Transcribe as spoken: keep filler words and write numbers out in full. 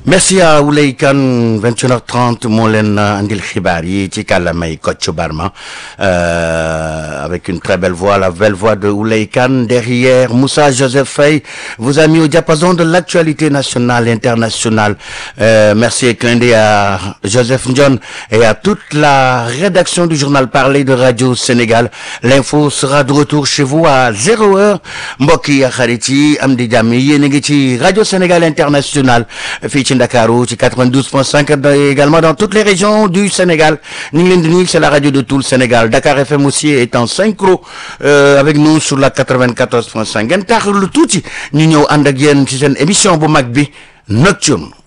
merci à Ouleye Kane vingt et une heures trente moo leen andil xibaar yi ci kàllaamay Kocc Barma avec une très belle voix, la belle voix de Ouleye Kane. Derrière, Moussa Joseph Faye vous a mis au diapason de l'actualité nationale et internationale. Euh, merci et clin d'œil à Joseph Ndion et à toute la rédaction du journal Parler de Radio Sénégal. L'info sera de retour chez vous à zéro heure. mbokk yi xarit yi am di jàmm yéen a ngi ci Radio Sénégal International fii ci Ndakaaru ci quatre-vingt-douze point cinq également dans toutes les régions du Sénégal. ñu ngi leen di nuyu, c'est la radio de tout le Sénégal. Dakar F M aussi est en synchro euh, avec nous sur la quatre-vingt-quatorze point cinq. ngeen taxalu tuuti ñu ñëw ànd ak yéen ci seen émission bu mag bi Nocturne.